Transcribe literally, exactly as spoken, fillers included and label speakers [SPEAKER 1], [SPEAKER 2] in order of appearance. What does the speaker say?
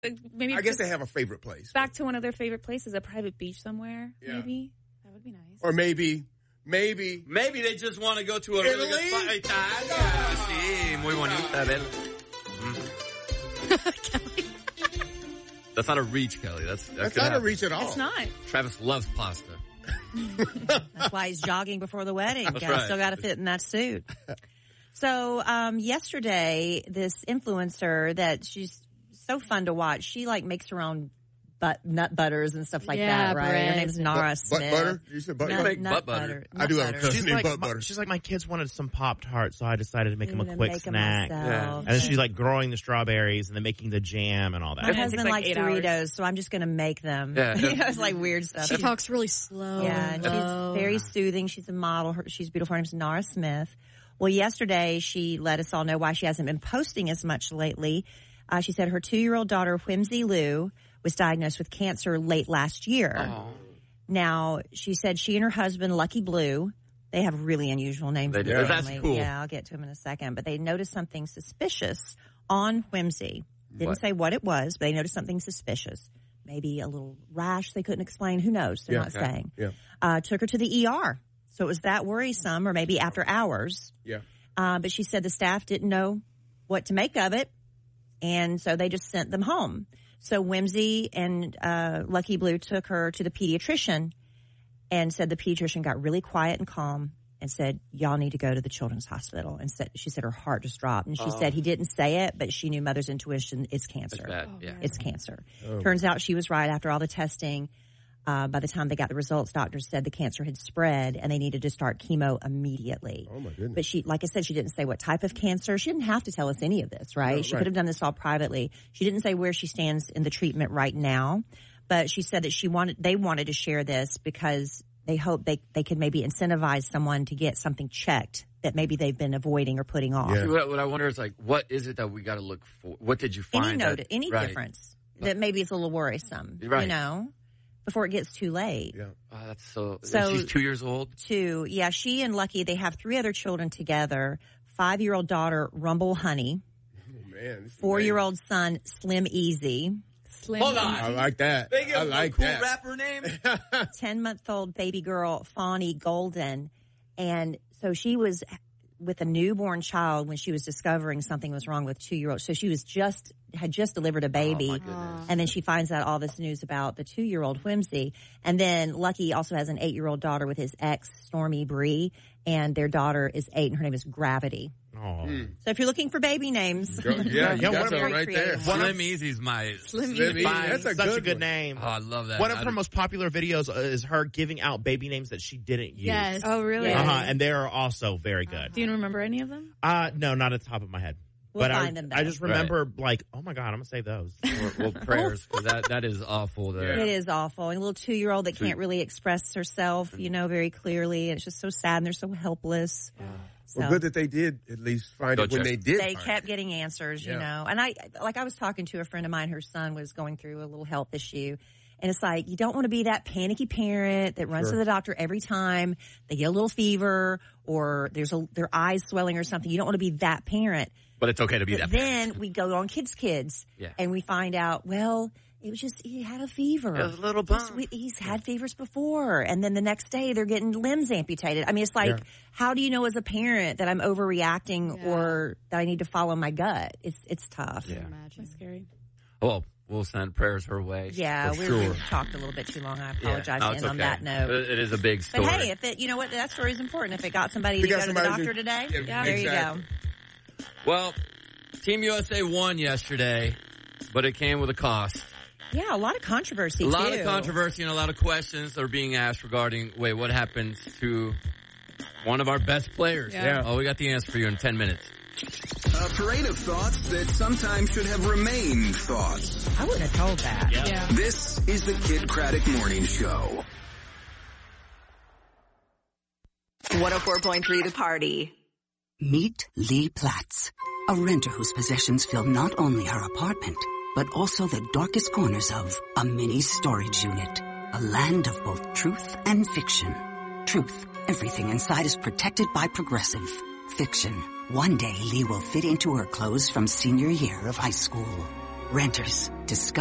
[SPEAKER 1] maybe
[SPEAKER 2] I guess they have a favorite place.
[SPEAKER 1] Back to one of their favorite places, a private beach somewhere.
[SPEAKER 2] Yeah.
[SPEAKER 1] Maybe that would be nice.
[SPEAKER 2] Or maybe, maybe,
[SPEAKER 3] maybe they just want to go to a
[SPEAKER 2] Italy?
[SPEAKER 3] really good spot. Italia. Sí, muy bonita, Bel.
[SPEAKER 1] Kelly.
[SPEAKER 3] That's not a reach, Kelly. That's that
[SPEAKER 2] that's
[SPEAKER 3] could
[SPEAKER 2] not
[SPEAKER 3] happen.
[SPEAKER 2] a reach at all.
[SPEAKER 1] It's not.
[SPEAKER 3] Travis loves pasta.
[SPEAKER 4] That's why he's jogging before the wedding.
[SPEAKER 3] That's
[SPEAKER 4] Got-
[SPEAKER 3] right.
[SPEAKER 4] Still got to fit in that suit. So um, yesterday, this influencer that she's so fun to watch. She like makes her own but nut butters and stuff like
[SPEAKER 1] Yeah,
[SPEAKER 4] that, right?
[SPEAKER 1] bread.
[SPEAKER 4] Her name's Nara
[SPEAKER 2] Butt-
[SPEAKER 4] Smith.
[SPEAKER 2] butt butter? You said butt
[SPEAKER 4] Nut-
[SPEAKER 2] butter?
[SPEAKER 3] make
[SPEAKER 4] nut
[SPEAKER 3] butt butter.
[SPEAKER 2] I do have a
[SPEAKER 4] butter.
[SPEAKER 2] cousin
[SPEAKER 5] She's
[SPEAKER 2] named
[SPEAKER 5] like,
[SPEAKER 2] butt
[SPEAKER 5] my,
[SPEAKER 2] butter.
[SPEAKER 5] she's like, my kids wanted some Pop-Tarts, so I decided to make them
[SPEAKER 4] I'm
[SPEAKER 5] a
[SPEAKER 4] gonna
[SPEAKER 5] quick
[SPEAKER 4] make 'em
[SPEAKER 5] snack.
[SPEAKER 4] myself.
[SPEAKER 3] Yeah.
[SPEAKER 5] And then she's like growing the strawberries and then making the jam and all that.
[SPEAKER 4] My
[SPEAKER 1] Yeah, it
[SPEAKER 4] husband
[SPEAKER 1] takes, like,
[SPEAKER 4] likes
[SPEAKER 1] eight
[SPEAKER 4] Doritos,
[SPEAKER 1] hours.
[SPEAKER 4] so I'm just going to make them.
[SPEAKER 3] Yeah.
[SPEAKER 4] You know, it's like weird stuff.
[SPEAKER 6] She talks really slow.
[SPEAKER 4] Yeah, and
[SPEAKER 6] low.
[SPEAKER 4] she's very soothing. She's a model. Her, she's beautiful. Her name's Nara Smith. Well, yesterday she let us all know why she hasn't been posting as much lately. Uh, she said her two-year-old daughter, Whimsy Lou, was diagnosed with cancer late last year.
[SPEAKER 3] Oh.
[SPEAKER 4] Now, she said she and her husband, Lucky Blue, they have really unusual names.
[SPEAKER 3] They
[SPEAKER 4] in
[SPEAKER 3] do.
[SPEAKER 4] the
[SPEAKER 3] That's
[SPEAKER 4] family.
[SPEAKER 3] cool.
[SPEAKER 4] Yeah, I'll get to them in a second. But they noticed something suspicious on Whimsy. Didn't
[SPEAKER 3] What?
[SPEAKER 4] say what it was, but they noticed something suspicious. Maybe a little rash they couldn't explain. Who knows? They're
[SPEAKER 2] Yeah.
[SPEAKER 4] not
[SPEAKER 3] Okay.
[SPEAKER 4] saying.
[SPEAKER 2] Yeah.
[SPEAKER 4] Uh, took her to the E R. So it was that worrisome, or maybe after hours.
[SPEAKER 2] Yeah.
[SPEAKER 4] Uh, but she said the staff didn't know what to make of it. And so they just sent them home. So Whimsy and uh, Lucky Blue took her to the pediatrician and said the pediatrician got really quiet and calm and said, y'all need to go to the children's hospital. And said, she said her heart just dropped. And she
[SPEAKER 3] Oh.
[SPEAKER 4] said he didn't say it, but she knew mother's intuition is cancer.
[SPEAKER 3] It's bad. Yeah.
[SPEAKER 4] It's cancer.
[SPEAKER 2] Oh.
[SPEAKER 4] Turns out she was right after all the testing. Uh, by the time they got the results, doctors said the cancer had spread and they needed to start chemo immediately.
[SPEAKER 2] Oh, my goodness.
[SPEAKER 4] But she, like I said, she didn't say what type of cancer. She didn't have to tell us any of this, right?
[SPEAKER 2] No,
[SPEAKER 4] she
[SPEAKER 2] right.
[SPEAKER 4] could have done this all privately. She didn't say where she stands in the treatment right now, but she said that she wanted, they wanted to share this because they hope they, they could maybe incentivize someone to get something checked that maybe they've been avoiding or putting off.
[SPEAKER 2] Yeah.
[SPEAKER 3] See, What, what I wonder is like, what is it that we got to look for? What did you find?
[SPEAKER 4] Any note,
[SPEAKER 3] that-
[SPEAKER 4] any
[SPEAKER 3] right.
[SPEAKER 4] difference that maybe is a little worrisome,
[SPEAKER 3] Right.
[SPEAKER 4] you know, before it gets too late.
[SPEAKER 2] Yeah.
[SPEAKER 3] Oh, that's so.
[SPEAKER 4] So-
[SPEAKER 3] she's two years old.
[SPEAKER 4] Two, yeah, she and Lucky, they have three other children together. Five-year-old daughter, Rumble Honey.
[SPEAKER 2] Oh, man. this is
[SPEAKER 4] Four-year-old son, Slim Easy.
[SPEAKER 1] Slim.
[SPEAKER 3] Hold on.
[SPEAKER 2] amazing. I like that.
[SPEAKER 3] They give
[SPEAKER 2] I
[SPEAKER 3] him
[SPEAKER 2] like
[SPEAKER 3] a cool
[SPEAKER 2] that.
[SPEAKER 3] rapper name.
[SPEAKER 4] ten-month-old baby girl, Fawny Golden. And so she was with a newborn child when she was discovering something was wrong with two-year-old. So she was just, had just delivered a baby.
[SPEAKER 3] Oh, my goodness.
[SPEAKER 4] And then she finds out all this news about the two-year-old Whimsy. And then Lucky also has an eight-year-old daughter with his ex, Stormy Bree. And their daughter is eight, and her name is Gravity.
[SPEAKER 5] Oh.
[SPEAKER 4] So if you're looking for baby names.
[SPEAKER 2] Go- yeah, you
[SPEAKER 5] Yeah,
[SPEAKER 2] got
[SPEAKER 5] one of
[SPEAKER 2] something
[SPEAKER 4] them-
[SPEAKER 2] right there.
[SPEAKER 4] One
[SPEAKER 5] of-
[SPEAKER 3] Slim Easy's my.
[SPEAKER 1] Slim
[SPEAKER 2] Slim Easy,
[SPEAKER 3] Fine.
[SPEAKER 2] that's a
[SPEAKER 5] Such
[SPEAKER 2] good
[SPEAKER 5] a good
[SPEAKER 2] one.
[SPEAKER 5] name.
[SPEAKER 3] Oh, I love that.
[SPEAKER 5] One of
[SPEAKER 3] I
[SPEAKER 5] her
[SPEAKER 3] did-
[SPEAKER 5] most popular videos is her giving out baby names that she didn't use.
[SPEAKER 6] Yes.
[SPEAKER 1] Oh, really?
[SPEAKER 6] Yes.
[SPEAKER 5] Uh-huh, and they are also very good.
[SPEAKER 1] Do you remember any of them?
[SPEAKER 5] Uh, no, not at the top of my head.
[SPEAKER 4] We'll
[SPEAKER 5] but
[SPEAKER 4] find
[SPEAKER 5] I,
[SPEAKER 4] them, though.
[SPEAKER 5] I just remember, like, oh my God, I'm going to save those.
[SPEAKER 3] Well, well, prayers, because that, that is awful. There.
[SPEAKER 4] It is awful. And a little two-year-old that can't really express herself, you know, very clearly. And it's just so sad, and they're so helpless. So
[SPEAKER 2] Well, good that they did at least find
[SPEAKER 3] Go
[SPEAKER 2] it when
[SPEAKER 3] check.
[SPEAKER 2] they did.
[SPEAKER 4] they
[SPEAKER 2] find
[SPEAKER 4] kept
[SPEAKER 2] it.
[SPEAKER 4] getting answers, you
[SPEAKER 2] Yeah.
[SPEAKER 4] know. And I, like I was talking to a friend of mine, her son was going through a little health issue. And it's like, you don't want to be that panicky parent that runs
[SPEAKER 2] Sure.
[SPEAKER 4] to the doctor every time they get a little fever or there's a, their eyes swelling or something. You don't want to be that parent.
[SPEAKER 3] But it's okay to be
[SPEAKER 4] But
[SPEAKER 3] that.
[SPEAKER 4] then we go on Kids Kids
[SPEAKER 3] Yeah.
[SPEAKER 4] and we find out, well, it was just, he had a fever.
[SPEAKER 3] It was a little
[SPEAKER 4] He's-
[SPEAKER 3] bump.
[SPEAKER 4] we- He's had fevers before. And then the next day they're getting limbs amputated. I mean, it's like,
[SPEAKER 2] Yeah.
[SPEAKER 4] how do you know as a parent that I'm overreacting
[SPEAKER 6] Yeah.
[SPEAKER 4] or that I need to follow my gut? It's, it's tough.
[SPEAKER 3] Yeah.
[SPEAKER 6] Imagine.
[SPEAKER 1] That's scary.
[SPEAKER 3] Well, we'll send prayers her way.
[SPEAKER 4] Yeah,
[SPEAKER 3] for
[SPEAKER 4] we,
[SPEAKER 3] sure.
[SPEAKER 4] we talked a little bit too long. I
[SPEAKER 3] Yeah.
[SPEAKER 4] apologize
[SPEAKER 3] No,
[SPEAKER 4] to
[SPEAKER 3] it's
[SPEAKER 4] end on
[SPEAKER 3] okay.
[SPEAKER 4] that note.
[SPEAKER 3] It- it is a big
[SPEAKER 4] But
[SPEAKER 3] story.
[SPEAKER 4] hey, if it, you know what, that story is important. If it got somebody
[SPEAKER 2] We
[SPEAKER 4] to
[SPEAKER 2] got
[SPEAKER 4] go to the
[SPEAKER 2] somebody
[SPEAKER 4] doctor
[SPEAKER 2] to-
[SPEAKER 4] today,
[SPEAKER 2] Yeah,
[SPEAKER 4] there
[SPEAKER 2] exactly.
[SPEAKER 4] you go.
[SPEAKER 3] Well, Team U S A won yesterday, but it came with a cost.
[SPEAKER 4] Yeah, a lot of controversy
[SPEAKER 3] A lot
[SPEAKER 4] too.
[SPEAKER 3] of controversy and a lot of questions are being asked regarding, wait, what happens to one of our best players?
[SPEAKER 1] Yeah. Yeah.
[SPEAKER 3] Oh, we got the answer for you in ten minutes.
[SPEAKER 7] A parade of thoughts that sometimes should have remained thoughts.
[SPEAKER 4] I wouldn't have told that.
[SPEAKER 6] Yeah.
[SPEAKER 7] This is the Kid Craddock Morning Show.
[SPEAKER 8] one oh four point three The Party.
[SPEAKER 9] Meet Lee Platts, a renter whose possessions fill not only her apartment, but also the darkest corners of a mini storage unit. A land of both truth and fiction. Truth, everything inside is protected by Progressive. Fiction, one day Lee will fit into her clothes from senior year of high school. Renters, discover.